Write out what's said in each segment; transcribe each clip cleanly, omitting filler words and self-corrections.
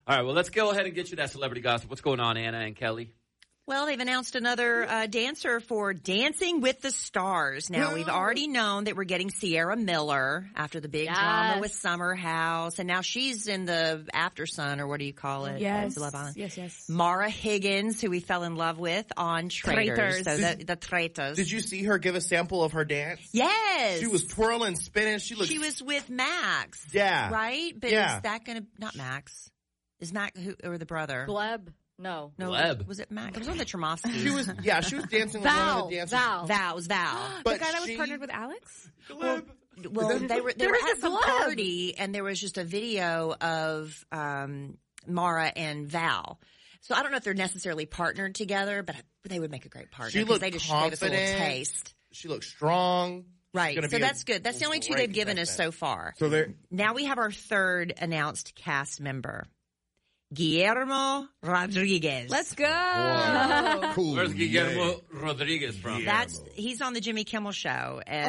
All right, well, let's go ahead and get you that celebrity gossip. What's going on, Anna and Kelly? Well, they've announced another dancer for Dancing with the Stars. Now, we've already known that we're getting Sierra Miller after the big drama with Summer House. And now she's in the After Sun, or what do you call it? Yes. Love Island. Yes. Mara Higgins, who we fell in love with on Traitors. So the Traitors. Did you see her give a sample of her dance? Yes. She was twirling, spinning. She was with Max. Yeah. Right? But is that going to, not Max. Is Max, or the brother? Gleb. No. Gleb. Was it Max? It was on the Tremoski. She was dancing with one of the dancers. Val. It was Val. But the guy that was partnered with Alex? Well, they were at some party, and there was just a video of Mara and Val. So I don't know if they're necessarily partnered together, but they would make a great partner. She looked they just confident. gave us a little taste. She looked strong. Right. So that's good. That's the only two they've given us so far. So now we have our third announced cast member. Guillermo Rodriguez. Let's go. Wow. Cool. Where's Guillermo Rodriguez from? He's on the Jimmy Kimmel show, and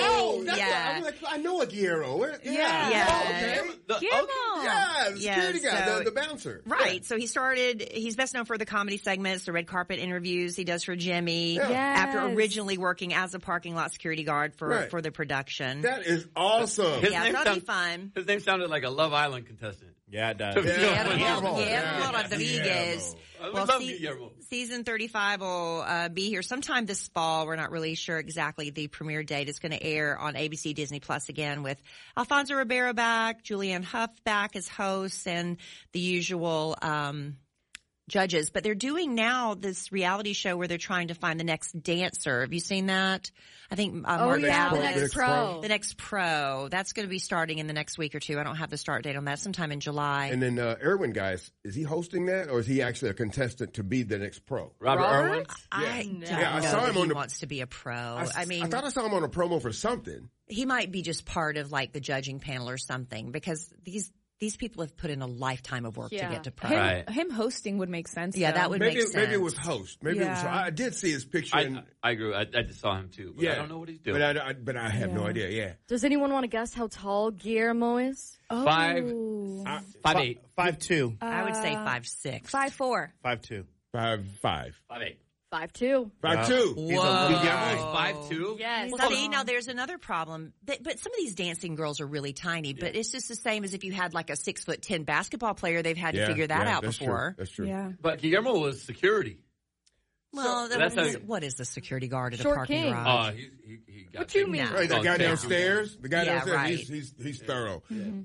I know a Guillermo. Yeah. Guillermo. The security guy, the bouncer. Right. So he's best known for the comedy segments, the red carpet interviews he does for Jimmy. Yeah. After originally working as a parking lot security guard for the production. That is awesome. That'll be fun. His name sounded like a Love Island contestant. Yeah, it does. Guillermo Rodriguez. I love Guillermo. Season 35 will be here sometime this fall. We're not really sure exactly the premiere date. It's going to air on ABC Disney Plus again with Alfonso Ribeiro back, Julianne Hough back as hosts, and the usual judges. But they're doing now this reality show where they're trying to find the next dancer. Have you seen that? I think Mark the next pro. The next pro. That's going to be starting in the next week or two. I don't have the start date on that. Sometime in July. And then Erwin, guys, is he hosting that, or is he actually a contestant to be the next pro? Robert Irwin? I don't I saw know him that on he wants to be a pro. I mean, I thought I saw him on a promo for something. he might be just part of like the judging panel or something, because these people have put in a lifetime of work to get to pro. Him hosting would make sense. Yeah, that would make sense. Maybe it was host. Maybe it was, I did see his picture. I agree. I just saw him too. But I don't know what he's doing. But I have no idea. Yeah. Does anyone want to guess how tall Guillermo is? 5'8". 5'2". I would say 5'6". 5'4". 5'2". 5'5". 5'8". 5'2". 5'2". Whoa. Guillermo's 5'2". Yes. Well, see, now there's another problem. But some of these dancing girls are really tiny. But it's just the same as if you had like a 6'10" basketball player. They've had to figure that out before. That's true. Yeah. But Guillermo was security. Well, what is the security guard at a parking garage? He got What you mean? Right, the guy downstairs. The guy downstairs. right. He's thorough.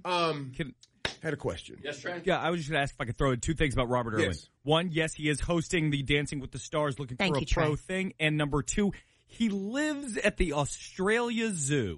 Had a question. Yes, Trent? Yeah, I was just going to ask if I could throw in two things about Robert Irwin. Yes. One, yes, he is hosting the Dancing with the Stars, looking for a pro thing. And number two, he lives at the Australia Zoo.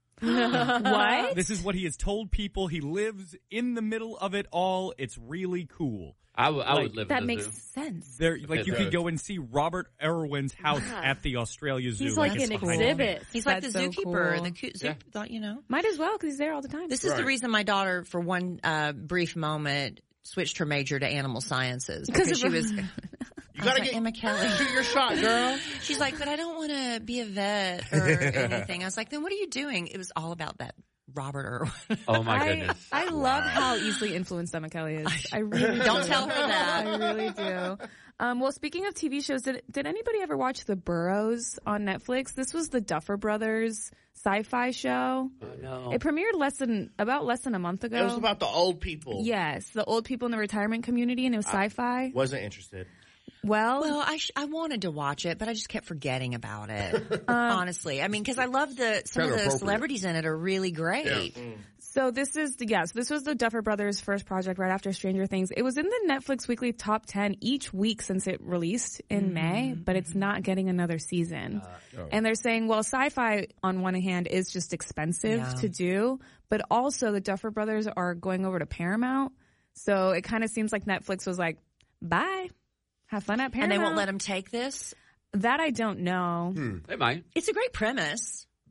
What? This is what he has told people. He lives in the middle of it all. It's really cool. I would live That in the makes zoo. sense. You could go and see Robert Irwin's house at the Australia Zoo. He's like an exhibit. He's like the That's so zookeeper. cool. You know. Might as well, because he's there all the time. This is the reason my daughter, for one brief moment, switched her major to animal sciences, because she was. You gotta get Emma Kelly. Shoot your shot, girl. She's like, but I don't want to be a vet or anything. I was like, then what are you doing? It was all about that Robert Irwin. Oh my goodness! I love how easily influenced Emma Kelly is. I really don't tell her that. I really do. Well, speaking of TV shows, did anybody ever watch The Burrows on Netflix? This was the Duffer Brothers sci-fi show. Oh, no. It premiered about less than a month ago. It was about the old people. Yes, the old people in the retirement community, and it was sci-fi. Wasn't interested. Well, I wanted to watch it, but I just kept forgetting about it. Honestly, I mean, because I love some of the celebrities in it are really great. Yeah. So this was the Duffer Brothers' first project right after Stranger Things. It was in the Netflix weekly top 10 each week since it released in May, but it's not getting another season. And they're saying, well, sci-fi on one hand is just expensive to do, but also the Duffer Brothers are going over to Paramount. So it kind of seems like Netflix was like, bye. Have fun at Paramount. And they won't let them take this? That I don't know. They might. It's a great premise.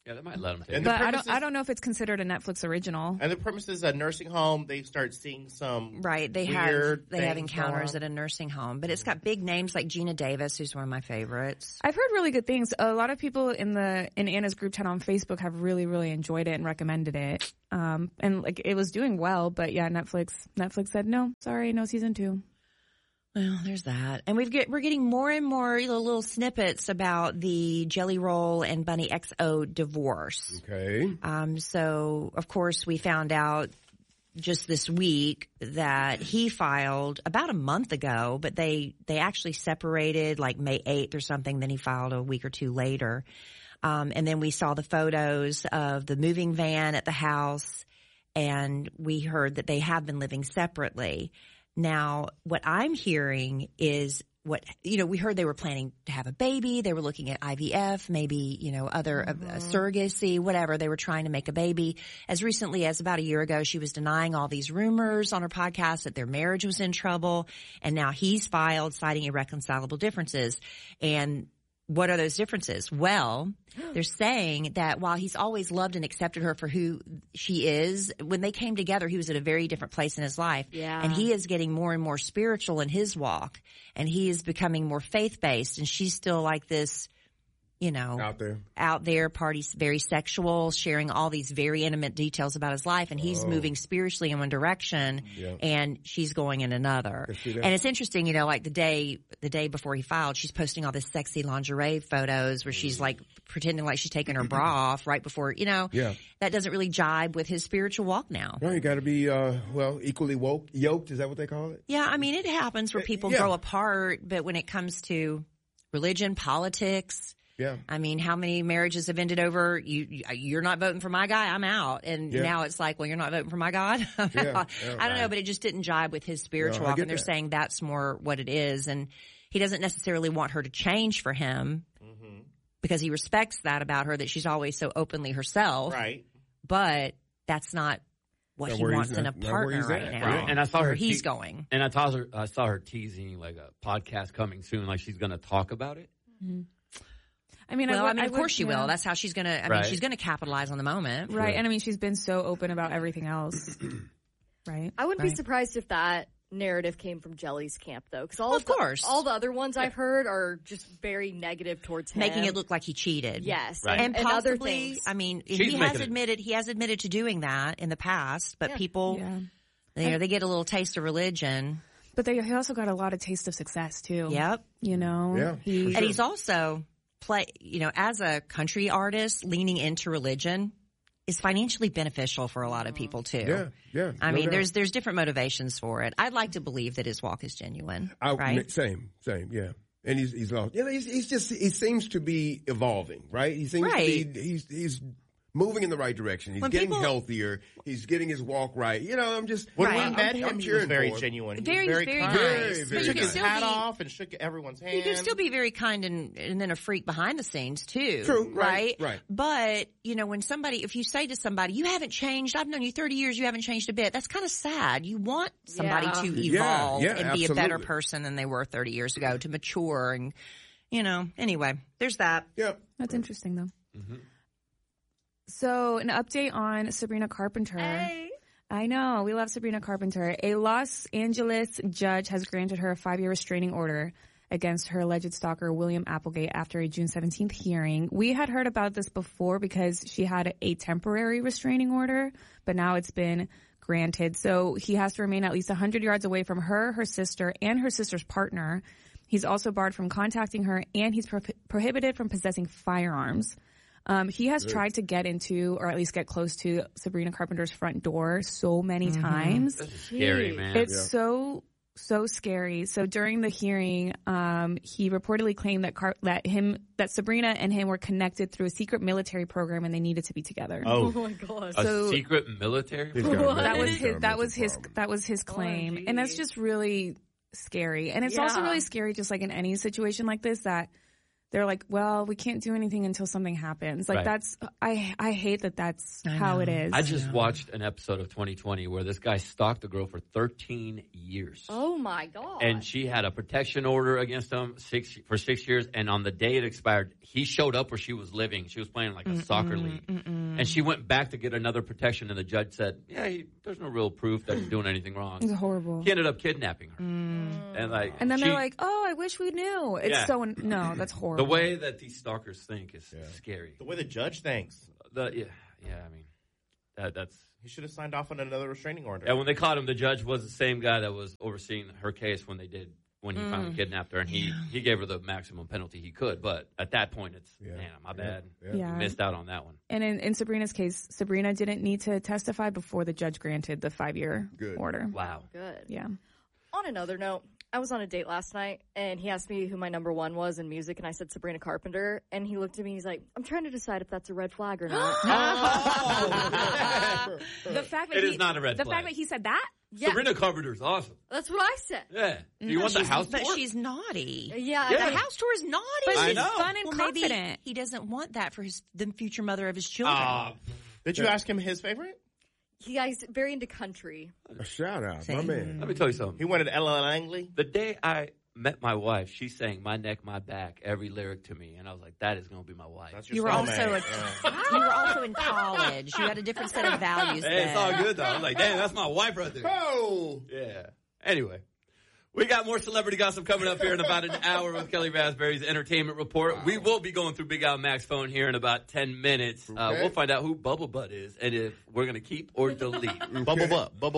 Yeah, they might let them take And it. But I don't know if it's considered a Netflix original. And the premise is a nursing home. They start seeing some They weird have things encounters going at a nursing home, but it's got big names like Gina Davis, who's one of my favorites. I've heard really good things. A lot of people in Anna's group chat on Facebook have really, really enjoyed it and recommended it. And like it was doing well, but yeah, Netflix said no, sorry, no season 2. Well, there's that. And we're getting more and more little snippets about the Jelly Roll and Bunny XO divorce. Okay. So, of course, we found out just this week that he filed about a month ago, but they actually separated like May 8th or something. Then he filed a week or two later. And then we saw the photos of the moving van at the house, and we heard that they have been living separately. Now, what I'm hearing is we heard they were planning to have a baby. They were looking at IVF, maybe, other surrogacy, whatever. They were trying to make a baby. As recently as about a year ago, she was denying all these rumors on her podcast that their marriage was in trouble. And now he's filed citing irreconcilable differences. And what are those differences? Well, they're saying that while he's always loved and accepted her for who she is, when they came together, he was at a very different place in his life. Yeah. And he is getting more and more spiritual in his walk, and he is becoming more faith-based, and she's still like this, out there, parties, very sexual, sharing all these very intimate details about his life, and he's moving spiritually in one direction, and she's going in another. And it's interesting, like the day before he filed, she's posting all this sexy lingerie photos where she's like pretending like she's taking her bra off right before, that doesn't really jibe with his spiritual walk now. No, you got to be, equally yoked. Is that what they call it? Yeah, I mean, it happens where people grow apart, but when it comes to religion, politics, yeah. I mean, how many marriages have ended over, you're not voting for my guy, I'm out. And now it's like, well, you're not voting for my God? I'm out. I don't know, but it just didn't jibe with his spiritual walk. And they're saying that's more what it is. And he doesn't necessarily want her to change for him because he respects that about her, that she's always so openly herself. Right. But that's not what he wants in a partner right now. Right. And I saw her he's going. And I saw her teasing like a podcast coming soon, like she's going to talk about it. Mm-hmm. I mean, of course she will. That's how she's going to, I mean, she's going to capitalize on the moment. Right. And I mean, she's been so open about everything else. Right. I wouldn't be surprised if that narrative came from Jelly's camp, though. Because all the other ones I've heard are just very negative towards him. Making it look like he cheated. Yes. Right. And possibly, other things. I mean, he has admitted to doing that in the past, but people, they get a little taste of religion. But he also got a lot of taste of success, too. Yep. Yeah. And he's also as a country artist, leaning into religion is financially beneficial for a lot of people too. Yeah. I mean, there's different motivations for it. I'd like to believe that his walk is genuine. Right? Same. Yeah. And he's lost. He seems to be evolving, right? He seems to be, he's moving in the right direction. He's getting healthier. He's getting his walk right. I'm just when we met him, he was very genuine. He was very kind. Very, he took his hat off and shook everyone's hand. He can still be very kind and then a freak behind the scenes too. True. Right. But when if you say to somebody, "You haven't changed. I've known you 30 years. You haven't changed a bit." That's kind of sad. You want somebody to evolve and be a better person than they were 30 years ago, to mature and Anyway, there's that. Yep. That's interesting though. Mm-hmm. So, an update on Sabrina Carpenter. Hey. I know. We love Sabrina Carpenter. A Los Angeles judge has granted her a 5-year restraining order against her alleged stalker, William Applegate, after a June 17th hearing. We had heard about this before because she had a temporary restraining order, but now it's been granted. So, he has to remain at least 100 yards away from her sister, and her sister's partner. He's also barred from contacting her, and he's prohibited from possessing firearms. He has tried to get into, or at least get close to, Sabrina Carpenter's front door so many times. That's scary, man. It's so scary. So during the hearing, he reportedly claimed that Sabrina and him were connected through a secret military program, and they needed to be together. Oh my god! A secret military program? That was his claim, and that's just really scary. And it's also really scary, just like in any situation like this, that they're like, well, we can't do anything until something happens. Like that's, I hate that's how it is. I just watched an episode of 2020 where this guy stalked the girl for 13 years. Oh my God. And she had a protection order against him for 6 years. And on the day it expired, he showed up where she was living. She was playing like a soccer league. And she went back to get another protection. And the judge said, there's no real proof that he's doing anything wrong. It's horrible. He ended up kidnapping her. And then they're like, oh, I wish we knew. It's no, that's horrible. The way that these stalkers think is scary. The way the judge thinks. I mean, that's... He should have signed off on another restraining order. And when they caught him, the judge was the same guy that was overseeing her case when he finally kidnapped her. And he gave her the maximum penalty he could. But at that point, it's, my bad. You missed out on that one. And in Sabrina's case, Sabrina didn't need to testify before the judge granted the 5-year order. Wow. Good. Yeah. On another note, I was on a date last night, and he asked me who my number one was in music, and I said Sabrina Carpenter, and he looked at me, he's like, I'm trying to decide if that's a red flag or not. The fact that it is not a red flag. The fact that he said that? Yeah. Sabrina Carpenter's awesome. That's what I said. Yeah. Do you want the house tour? But she's naughty. Yeah. The house tour is naughty. But I she's know. fun and confident. Maybe he doesn't want that for the future mother of his children. Did you ask him his favorite? He's very into country. A shout out, my man. Let me tell you something. He wanted Ella Langley. The day I met my wife, she sang "My Neck, My Back" every lyric to me, and I was like, "That is going to be my wife." That's your you were also in college. You had a different set of values. Hey, it's all good though. I was like, "Damn, that's my wife right there." Oh, yeah. Anyway. We got more celebrity gossip coming up here in about an hour with Kelly Raspberry's Entertainment Report. Wow. We will be going through Big Al Mac's phone here in about 10 minutes. Okay. We'll find out who Bubble Butt is and if we're going to keep or delete. Okay. Bubble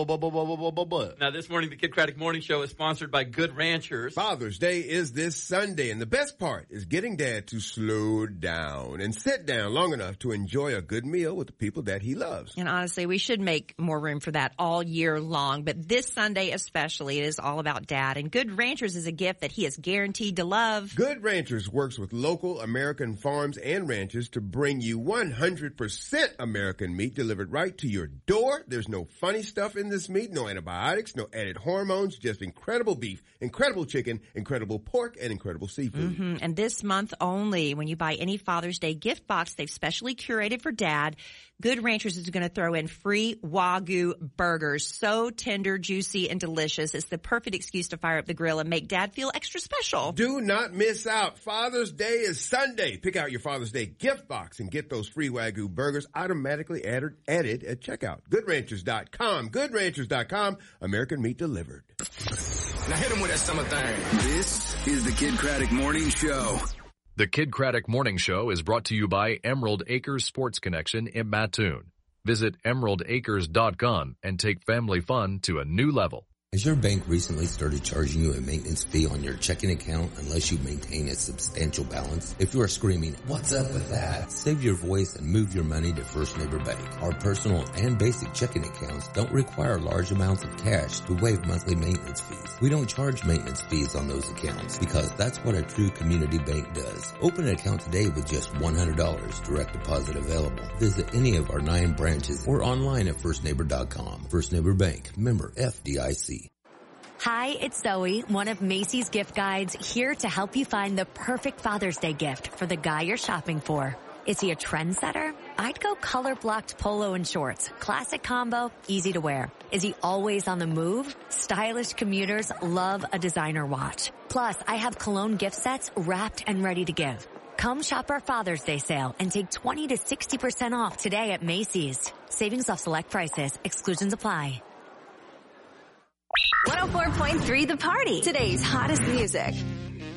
Butt. Now, this morning, the Kid Craddock Morning Show is sponsored by Good Ranchers. Father's Day is this Sunday, and the best part is getting Dad to slow down and sit down long enough to enjoy a good meal with the people that he loves. And honestly, we should make more room for that all year long. But this Sunday especially, it is all about Dad. And Good Ranchers is a gift that he is guaranteed to love. Good Ranchers works with local American farms and ranches to bring you 100% American meat delivered right to your door. There's no funny stuff in this meat, no antibiotics, no added hormones, just incredible beef, incredible chicken, incredible pork, and incredible seafood. And this month only, when you buy any Father's Day gift box they've specially curated for Dad, Good Ranchers is going to throw in free Wagyu burgers. So tender, juicy, and delicious. It's the perfect excuse to fire up the grill and make Dad feel extra special. Do not miss out. Father's Day is Sunday. Pick out your Father's Day gift box and get those free Wagyu burgers automatically added at checkout. GoodRanchers.com. GoodRanchers.com. American meat delivered. Now hit him with that summer thing. This is the Kid Craddock Morning Show. The Kid Craddock Morning Show is brought to you by Emerald Acres Sports Connection in Mattoon. Visit emeraldacres.com and take family fun to a new level. Has your bank recently started charging you a maintenance fee on your checking account unless you maintain a substantial balance? If you are screaming, "What's up with that?" save your voice and move your money to First Neighbor Bank. Our personal and basic checking accounts don't require large amounts of cash to waive monthly maintenance fees. We don't charge maintenance fees on those accounts because that's what a true community bank does. Open an account today with just $100, direct deposit available. Visit any of our 9 branches or online at firstneighbor.com. First Neighbor Bank, member FDIC. Hi, it's Zoe, one of Macy's gift guides, here to help you find the perfect Father's Day gift for the guy you're shopping for. Is he a trendsetter? I'd go color-blocked polo and shorts. Classic combo, easy to wear. Is he always on the move? Stylish commuters love a designer watch. Plus, I have cologne gift sets wrapped and ready to give. Come shop our Father's Day sale and take 20 to 60% off today at Macy's. Savings off select prices. Exclusions apply. 104.3 The Party. Today's hottest music.